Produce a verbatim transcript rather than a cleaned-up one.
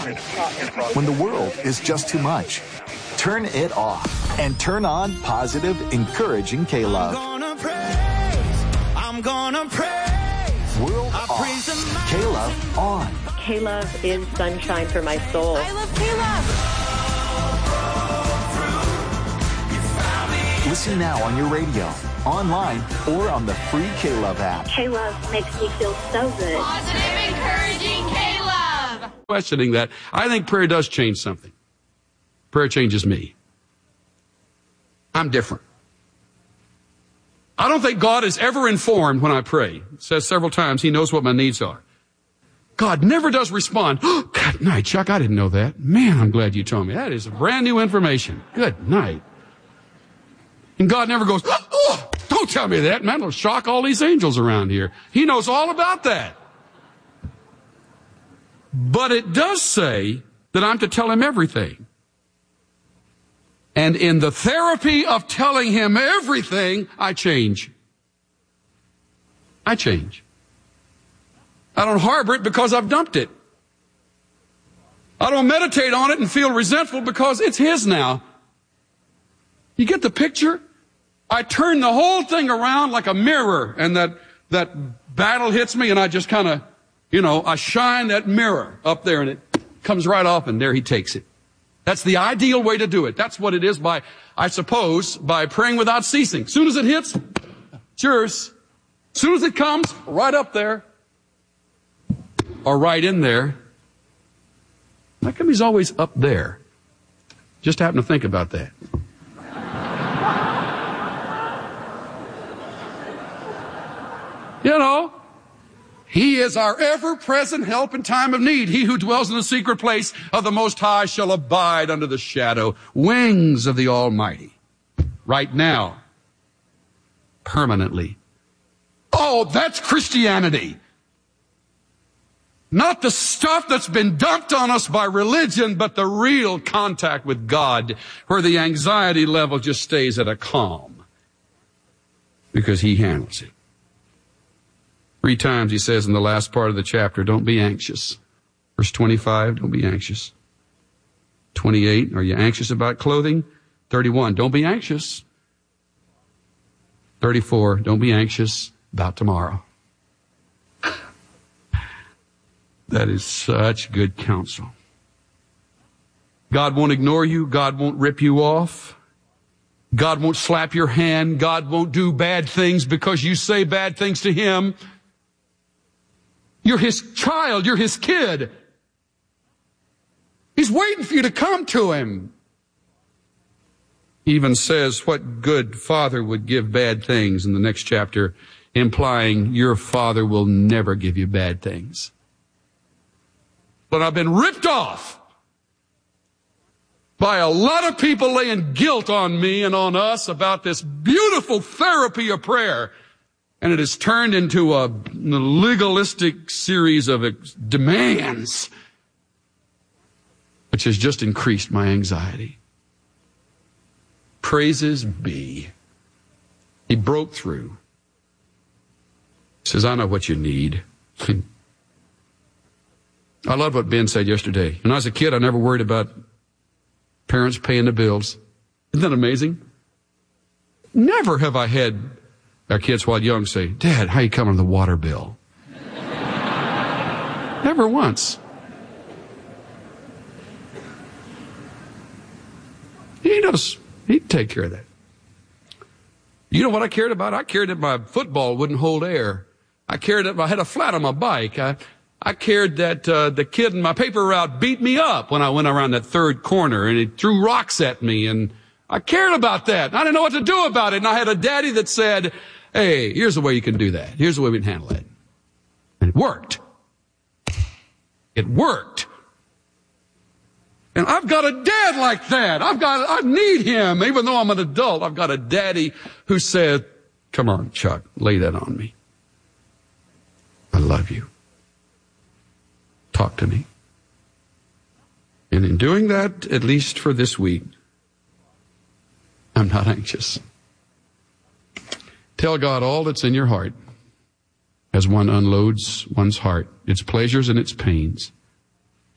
When the world is just too much, turn it off and turn on positive, encouraging K-Love. I'm gonna praise, I'm gonna praise. World I off, K-Love on. K-Love is sunshine for my soul. I love K-Love. Listen now on your radio, online, or on the free K-Love app. K-Love makes me feel so good. Positive, encouraging K-Love. Questioning that, I think prayer does change something. Prayer changes me. I'm different. I don't think God is ever informed when I pray. It says several times he knows what my needs are. God never does respond. Oh, good night, Chuck. I didn't know that. Man, I'm glad you told me. That is brand new information. Good night. And God never goes, oh, don't tell me that, man. It'll shock all these angels around here. He knows all about that. But it does say that I'm to tell him everything. And in the therapy of telling him everything, I change. I change. I don't harbor it because I've dumped it. I don't meditate on it and feel resentful because it's his now. You get the picture? I turn the whole thing around like a mirror, and that, that battle hits me, and I just kind of, you know, I shine that mirror up there, and it comes right off, and there he takes it. That's the ideal way to do it. That's what it is by, I suppose, by praying without ceasing. As soon as it hits, it's yours. As soon as it comes, right up there, or right in there. How come he's always up there? Just happen to think about that. You know, he is our ever-present help in time of need. He who dwells in the secret place of the Most High shall abide under the shadow, wings of the Almighty. Right now. Permanently. Oh, that's Christianity. Not the stuff that's been dumped on us by religion, but the real contact with God, where the anxiety level just stays at a calm. Because he handles it. Three times he says in the last part of the chapter, don't be anxious. Verse twenty-five, don't be anxious. twenty-eight, are you anxious about clothing? thirty-one, don't be anxious. thirty-four, don't be anxious about tomorrow. That is such good counsel. God won't ignore you. God won't rip you off. God won't slap your hand. God won't do bad things because you say bad things to him. You're his child. You're his kid. He's waiting for you to come to him. He even says what good father would give bad things in the next chapter, implying your father will never give you bad things. But I've been ripped off by a lot of people laying guilt on me and on us about this beautiful therapy of prayer. And it has turned into a legalistic series of demands, which has just increased my anxiety. Praises be. He broke through. He says, I know what you need. I love what Ben said yesterday. When I was a kid, I never worried about parents paying the bills. Isn't that amazing? Never have I had our kids while young say, Dad, how you coming to the water bill? Never once. He knows. He'd take care of that. You know what I cared about? I cared that my football wouldn't hold air. I cared that I had a flat on my bike. I, I cared that uh, the kid in my paper route beat me up when I went around that third corner and he threw rocks at me, and I cared about that. I didn't know what to do about it, and I had a daddy that said, hey, here's the way you can do that. Here's the way we can handle it. And it worked. It worked. And I've got a dad like that. I've got, I need him. Even though I'm an adult, I've got a daddy who said, come on, Chuck, lay that on me. I love you. Talk to me. And in doing that, at least for this week, I'm not anxious. Tell God all that's in your heart as one unloads one's heart, its pleasures and its pains.